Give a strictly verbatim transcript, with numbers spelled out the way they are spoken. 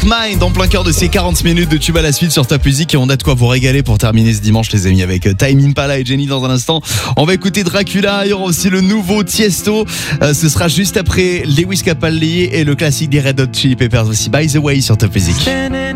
Mind en plein cœur de ces quarante minutes de tube à la suite sur Top Music, et on a de quoi vous régaler pour terminer ce dimanche les amis avec Tame Impala et Jenny dans un instant. On va écouter Dracula, il y aura aussi le nouveau Tiesto, euh, ce sera juste après Lewis Capaldi et le classique des Red Hot Chili Peppers aussi, By the Way sur Top Music.